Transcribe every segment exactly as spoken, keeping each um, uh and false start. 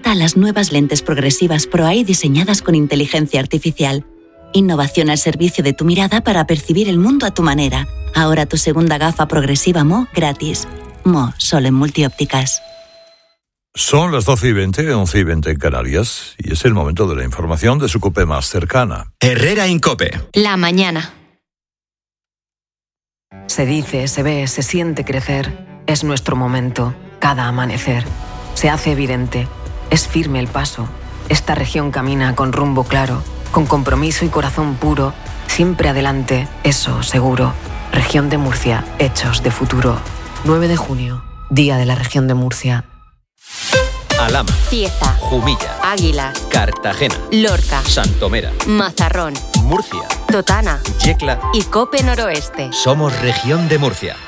Adapta a las nuevas lentes progresivas Pro Eye diseñadas con inteligencia artificial. Innovación al servicio de tu mirada para percibir el mundo a tu manera. Ahora tu segunda gafa progresiva M O gratis. M O, solo en Multiópticas. Son las doce y veinte, once y veinte en Canarias, y es el momento de la información de su COPE más cercana. Herrera Incope. La mañana. Se dice, se ve, se siente crecer. Es nuestro momento, cada amanecer. Se hace evidente, es firme el paso. Esta región camina con rumbo claro, con compromiso y corazón puro. Siempre adelante, eso seguro. Región de Murcia, hechos de futuro. nueve de junio, Día de la Región de Murcia. Alhama, Cieza, Jumilla, Águilas, Cartagena, Lorca, Santomera, Mazarrón, Murcia, Totana Yecla y Cope Noroeste. Somos Región de Murcia.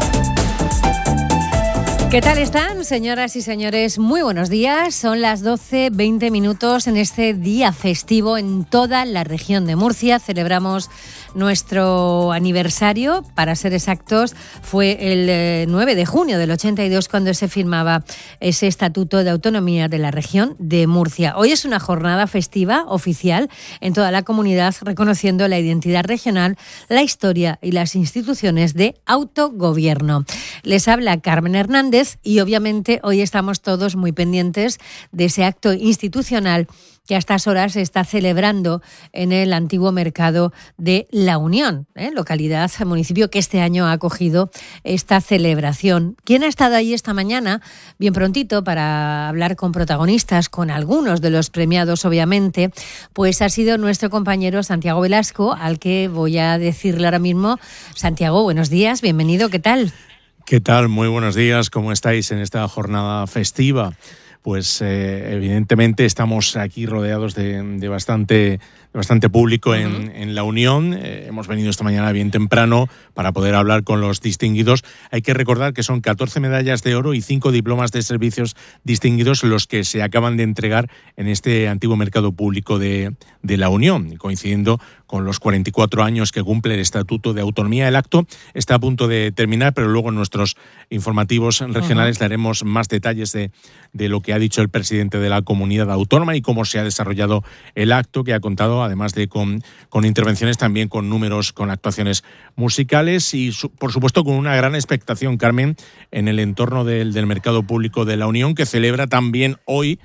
¿Qué tal están, señoras y señores? Muy buenos días. Son las doce veinte minutos en este día festivo en toda la región de Murcia. Celebramos nuestro aniversario, para ser exactos, fue el nueve de junio del ochenta y dos cuando se firmaba ese Estatuto de Autonomía de la Región de Murcia. Hoy es una jornada festiva oficial en toda la comunidad, reconociendo la identidad regional, la historia y las instituciones de autogobierno. Les habla Carmen Hernández y obviamente hoy estamos todos muy pendientes de ese acto institucional que a estas horas se está celebrando en el antiguo mercado de La Unión, ¿eh? localidad, municipio que este año ha acogido esta celebración. ¿Quién ha estado ahí esta mañana? Bien prontito, para hablar con protagonistas, con algunos de los premiados, obviamente, pues ha sido nuestro compañero Santiago Velasco, al que voy a decirle ahora mismo. Santiago, buenos días, bienvenido, ¿qué tal? ¿Qué tal? Muy buenos días, ¿cómo estáis en esta jornada festiva? Pues eh, evidentemente estamos aquí rodeados de, de bastante, de bastante público uh-huh. en, en La Unión. Eh, hemos venido esta mañana bien temprano para poder hablar con los distinguidos. Hay que recordar que son catorce medallas de oro y cinco diplomas de servicios distinguidos los que se acaban de entregar en este antiguo mercado público de, de La Unión, coincidiendo con los cuarenta y cuatro años que cumple el Estatuto de Autonomía. El acto está a punto de terminar, pero luego en nuestros informativos regionales uh-huh. daremos más detalles de, de lo que ha dicho el presidente de la comunidad autónoma y cómo se ha desarrollado el acto, que ha contado, además de con, con intervenciones, también con números, con actuaciones musicales y, su, por supuesto, con una gran expectación, Carmen, en el entorno del, del mercado público de La Unión, que celebra también hoy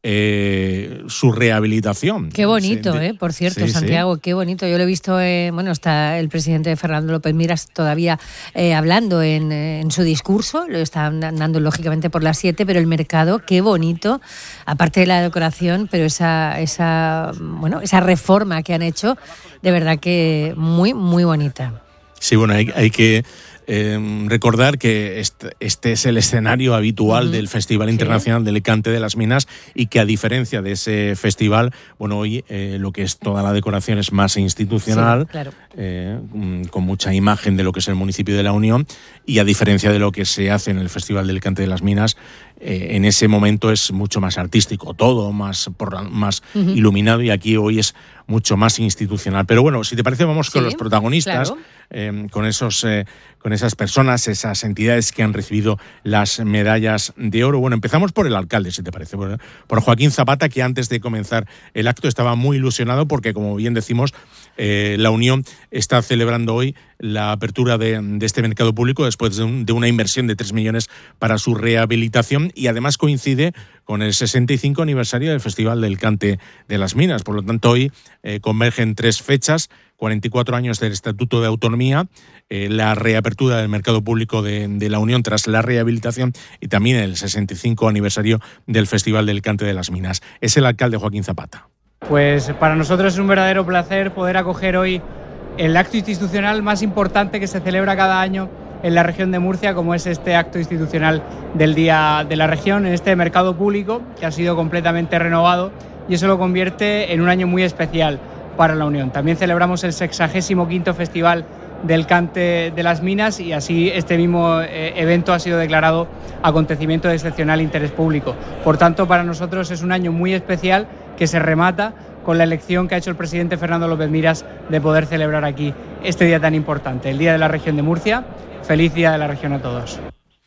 Eh, su rehabilitación. Qué bonito, sí, eh, por cierto, sí, Santiago, sí. Qué bonito. Yo lo he visto, eh, bueno, está el presidente Fernando López Miras todavía eh, hablando en, en su discurso, lo está dando lógicamente por las siete, pero el mercado, qué bonito, aparte de la decoración, pero esa, esa, bueno, esa reforma que han hecho, de verdad que muy, muy bonita. Sí, bueno, hay, hay que Eh, recordar que este, este es el escenario habitual uh-huh. del Festival Internacional sí. del Cante de las Minas y que, a diferencia de ese festival, bueno, hoy eh, lo que es toda la decoración es más institucional, sí, claro. eh, con mucha imagen de lo que es el municipio de La Unión, y a diferencia de lo que se hace en el Festival del Cante de las Minas, eh, en ese momento es mucho más artístico, todo más, por, más uh-huh. iluminado, y aquí hoy es mucho más institucional. Pero bueno, si te parece, vamos sí, con los protagonistas, claro. eh, con esos eh, con esas personas, esas entidades que han recibido las medallas de oro. Bueno, empezamos por el alcalde, si te parece, por, por Joaquín Zapata, que antes de comenzar el acto estaba muy ilusionado porque, como bien decimos, eh, La Unión está celebrando hoy la apertura de, de este mercado público después de, un, de una inversión de tres millones para su rehabilitación, y además coincide con el sesenta y cinco aniversario del Festival del Cante de las Minas. Por lo tanto, hoy eh, convergen tres fechas: cuarenta y cuatro años del Estatuto de Autonomía, eh, la reapertura del mercado público de, de La Unión tras la rehabilitación, y también el sesenta y cinco aniversario del Festival del Cante de las Minas. Es el alcalde Joaquín Zapata. Pues para nosotros es un verdadero placer poder acoger hoy el acto institucional más importante que se celebra cada año en la región de Murcia, como es este acto institucional del Día de la Región, en este mercado público que ha sido completamente renovado, y eso lo convierte en un año muy especial para La Unión. También celebramos el sexagésimo quinto Festival del Cante de las Minas, y así este mismo eh, evento ha sido declarado acontecimiento de excepcional interés público. Por tanto, para nosotros es un año muy especial que se remata con la elección que ha hecho el presidente Fernando López Miras de poder celebrar aquí este día tan importante, el Día de la Región de Murcia. Feliz Día de la Región a todos.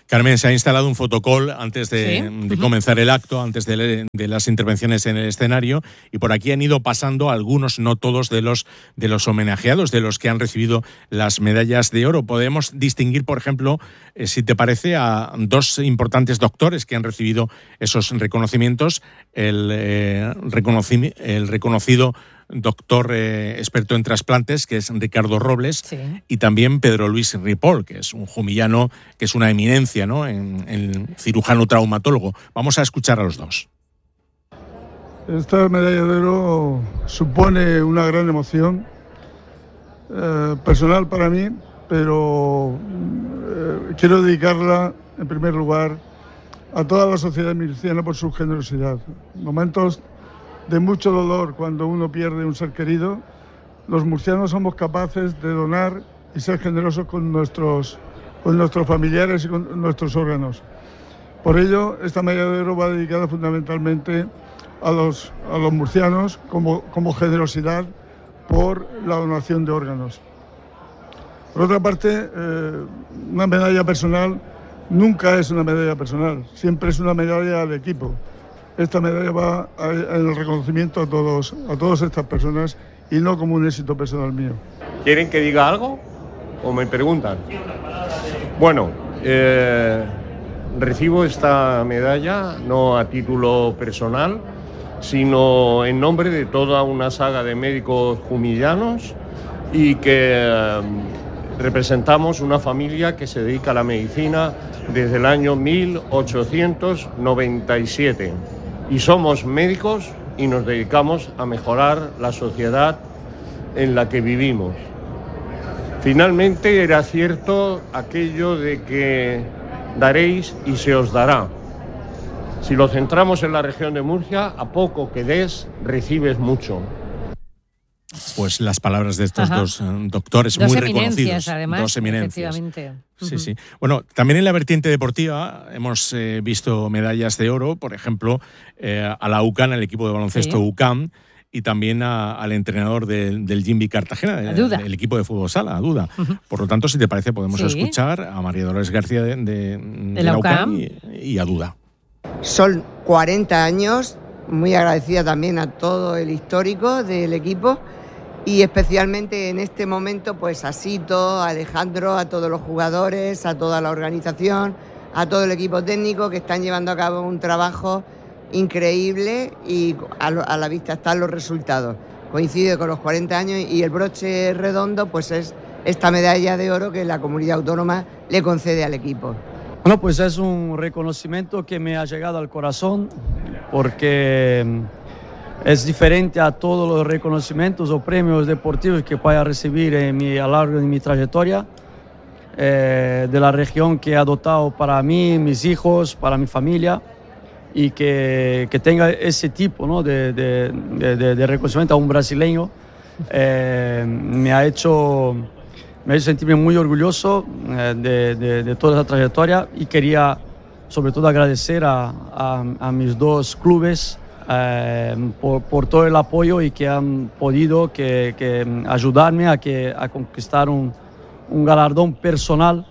Carmen, se ha instalado un fotocall antes de, ¿Sí? de comenzar el acto, antes de, de las intervenciones en el escenario, y por aquí han ido pasando algunos, no todos, de los, de los homenajeados, de los que han recibido las medallas de oro. Podemos distinguir, por ejemplo, eh, si te parece, a dos importantes doctores que han recibido esos reconocimientos. El, eh, reconoci- el reconocido doctor eh, experto en trasplantes, que es Ricardo Robles, sí. y también Pedro Luis Ripoll, que es un jumillano, que es una eminencia, ¿no?, en, en cirujano traumatólogo. Vamos a escuchar a los dos. Esta medalla de oro supone una gran emoción eh, personal para mí, pero eh, quiero dedicarla en primer lugar a toda la sociedad murciana por su generosidad. Momentos de mucho dolor cuando uno pierde un ser querido, los murcianos somos capaces de donar y ser generosos con nuestros, con nuestros familiares y con nuestros órganos. Por ello, esta medalla de oro va dedicada fundamentalmente a los, a los murcianos como, como generosidad por la donación de órganos. Por otra parte, eh, una medalla personal nunca es una medalla personal, siempre es una medalla de equipo. Esta medalla va en el reconocimiento a todos, a todas estas personas y no como un éxito personal mío. ¿Quieren que diga algo o me preguntan? Bueno, eh, recibo esta medalla no a título personal, sino en nombre de toda una saga de médicos jumillanos y que eh, representamos una familia que se dedica a la medicina desde el año mil ochocientos noventa y siete. Y somos médicos y nos dedicamos a mejorar la sociedad en la que vivimos. Finalmente era cierto aquello de que daréis y se os dará. Si lo centramos en la región de Murcia, a poco que des, recibes mucho. Pues las palabras de estos Ajá. dos eh, doctores dos muy eminencias, reconocidos. Además, dos eminencias. efectivamente. Sí, Uh-huh. sí. Bueno, también en la vertiente deportiva hemos eh, visto medallas de oro, por ejemplo, eh, a la U C A M, al equipo de baloncesto Sí. U C A M, y también a, al entrenador del, del Jimby Cartagena, del, del equipo de fútbol sala, a Duda. Uh-huh. Por lo tanto, si te parece, podemos sí. escuchar a María Dolores García de, de, de, de la U C A M y, y a Duda. Son cuarenta años, muy agradecida también a todo el histórico del equipo y especialmente en este momento pues a Sito, a Alejandro, a todos los jugadores, a toda la organización, a todo el equipo técnico que están llevando a cabo un trabajo increíble y a, lo, a la vista están los resultados. Coincide con los cuarenta años y el broche redondo pues es esta medalla de oro que la comunidad autónoma le concede al equipo. Bueno, pues es un reconocimiento que me ha llegado al corazón porque es diferente a todos los reconocimientos o premios deportivos que pueda recibir en mi, a lo largo de mi trayectoria eh, de la región que he adoptado para mí, mis hijos, para mi familia y que, que tenga ese tipo, ¿no?, de, de, de, de reconocimiento a un brasileño eh, me ha hecho... Me ha hecho sentirme muy orgulloso eh, de, de, de toda esa trayectoria y quería sobre todo agradecer a, a, a mis dos clubes eh, por, por todo el apoyo y que han podido que, que ayudarme a, que, a conquistar un, un galardón personal.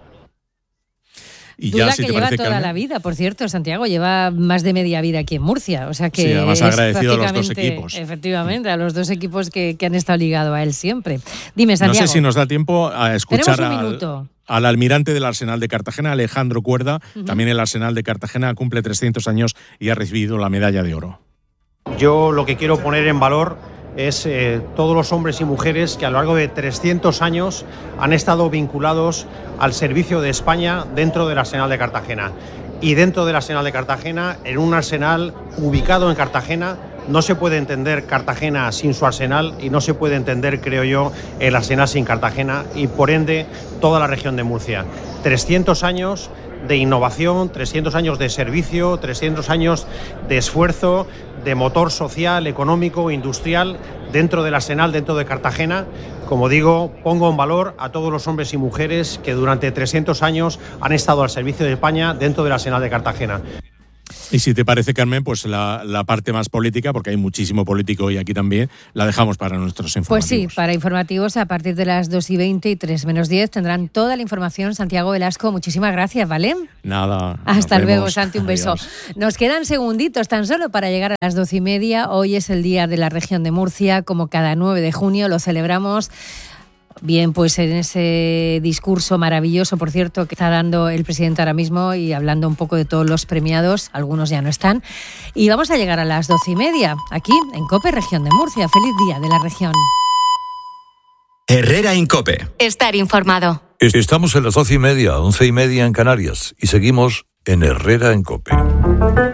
Y Duda ya, si que te lleva parece, toda Carmen, la vida, por cierto, Santiago lleva más de media vida aquí en Murcia, o sea que sí, además es agradecido a los dos prácticamente, equipos. Efectivamente, a los dos equipos que, que han estado ligados a él siempre. Dime, Santiago. No sé si nos da tiempo a escuchar Tenemos un al, minuto. al almirante del Arsenal de Cartagena, Alejandro Cuerda. Uh-huh. También el Arsenal de Cartagena cumple trescientos años y ha recibido la medalla de oro. Yo lo que quiero poner en valor es eh, todos los hombres y mujeres que a lo largo de trescientos años han estado vinculados al servicio de España dentro del Arsenal de Cartagena. Y dentro del Arsenal de Cartagena, en un arsenal ubicado en Cartagena, no se puede entender Cartagena sin su arsenal y no se puede entender, creo yo, el arsenal sin Cartagena y por ende toda la región de Murcia. trescientos años de innovación, trescientos años de servicio, trescientos años de esfuerzo, de motor social, económico, industrial dentro del arsenal, dentro de Cartagena. Como digo, pongo en valor a todos los hombres y mujeres que durante trescientos años han estado al servicio de España dentro del arsenal de Cartagena. Y si te parece, Carmen, pues la, la parte más política, porque hay muchísimo político hoy aquí también, la dejamos para nuestros informativos. Pues sí, para informativos a partir de las dos y veinte y tres menos diez tendrán toda la información. Santiago Velasco, muchísimas gracias, ¿vale? Nada. Hasta luego, Santi, un beso. Adiós. Nos quedan segunditos tan solo para llegar a las doce y media. Hoy es el Día de la Región de Murcia, como cada nueve de junio lo celebramos. Bien, pues en ese discurso maravilloso, por cierto, que está dando el presidente ahora mismo y hablando un poco de todos los premiados, algunos ya no están. Y vamos a llegar a las doce y media, aquí en COPE, Región de Murcia. Feliz Día de la Región. Herrera en COPE. Estar informado. Estamos en las doce y media, once y media en Canarias y seguimos en Herrera en COPE.